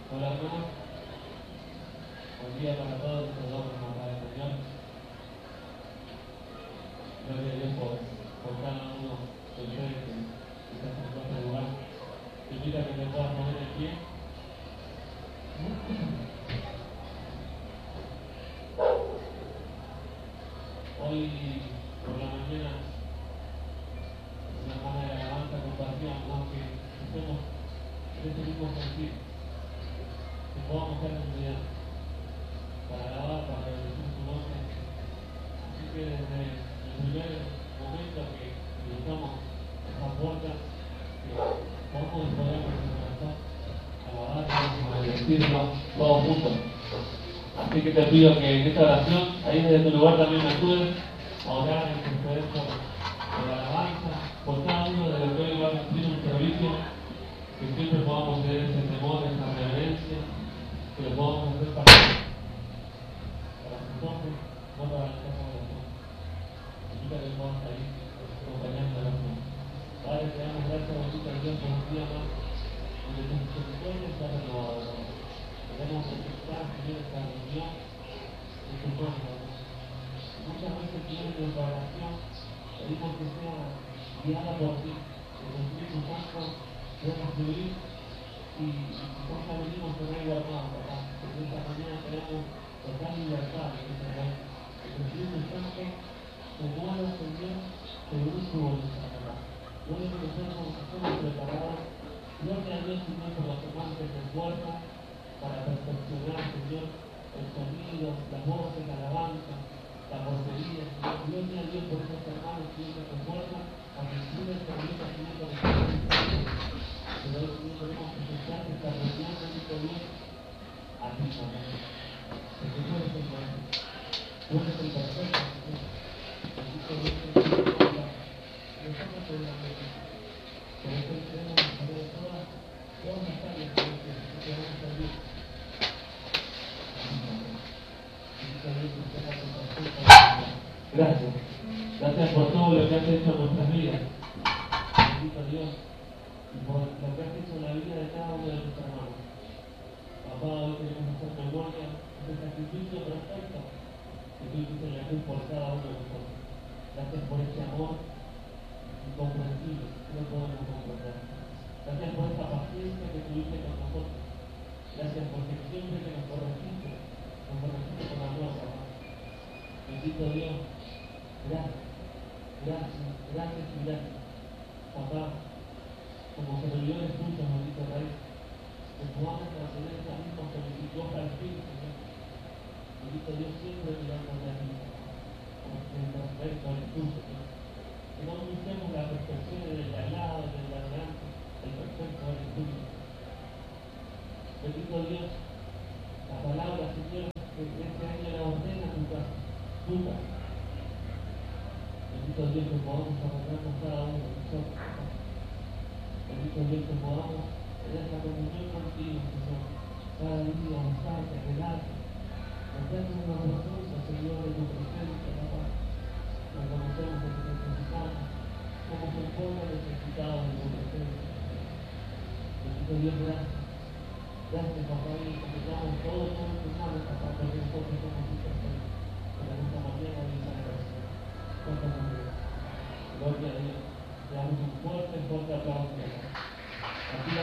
Hola hermanos, buen día para todos, saludamos como para el Señor. Gloria a Dios por cada uno de ustedes que está en este lugar. Te invito a que te puedas poner en pie. Hoy por la mañana, en la semana de alabanza, compartíamos que estemos en este mismo sentir, que podamos estar en unidad para alabar, para bendecir su nombre. Así que desde el primer momento que cruzamos esa puerta, que podamos disponer nuestro corazón, alabarlo, a bendecirlo, todos juntos. Así que te pido que en esta oración, ahí desde tu lugar también me ayudes a orar en interceder por la alabanza, por cada uno de los que hoy va a cumplir un servicio, que siempre podamos tener ese temor, esa reverencia, que lo podamos hacer para sus ojos, no para la casa de los ojos. Invita que podamos ahí acompañando a la oración. Padre, te damos gracias, bendito Dios, por un día más, donde tu misericordia está renovada. Queremos aceptar, Señor, esta reunión en tu nombre. Muchas veces, Señor, en nuestra oración pedimos que sea guiada por ti, que el Espíritu Santo pueda fluir y quizás ya venimos con algo armado, papá. En esta mañana tenemos total libertad en este rey. Que el Espíritu Santo se mueva, Señor, según su voluntad, papá. No es que nosotros estemos preparados. Gloria a Dios, Señor, por los hermanos que se esfuerzan para perfeccionar, Señor, el sonido, las voces, la alabanza, la portería, Señor. Gloria a Dios por esos hermanos que se esfuerzan a recibir el servicio, Señor, con el Espíritu Santo. Pero hoy, Señor, queremos presentar esta reunión, bendito Dios, a ti, Padre. Porque tú eres el bueno, tú eres el perfecto, Señor. Bendito Dios, Señor, nosotros te damos gracias. Por eso queremos saber todas las áreas que vamos a servir. Gracias. Gracias por todo lo que has hecho en nuestras vidas. Bendito Dios. Y por lo que has hecho en la vida de cada uno de nuestros hermanos. Papá, hoy queremos hacer memoria de este sacrificio perfecto que tú hiciste en la cruz por cada uno de nosotros. Gracias por ese amor incomprensible que no podemos comprender. Gracias por esa paciencia que tuviste con nosotros. Gracias porque siempre que nos corregiste con amor, papá. Bendito Dios, gracias, gracias, gracias y gracias. Papá, como servidores tuyos, bendito Rey, que podamos mantener esa misma solicitud al fin, Señor. Bendito Dios, siempre mirando a ti, porque el perfecto es tú, Señor. Que no busquemos la perfección del lado, del adelante, el perfecto es tuyo. Bendito Dios, la palabra, Señor, que este año la ordena tu casa. Bendito Dios, que podamos arreglarnos cada uno de nosotros. Bendito Dios, que podamos tener esta comunión contigo, Señor. Cada día buscarte, anhelarte. Meternos en la presencia, Señor, de tu presencia, papá. Reconocemos que te necesitamos. Somos un pueblo necesitado de tu presencia. Bendito Dios, gracias. Gracias, papá, y necesitamos todo en tus manos, papá, porque nosotros somos imperfectos. Pero en esta mañana hay esa gracia. Cuéntanos Dios. Gloria a Dios. Le damos un fuerte aplauso. A ti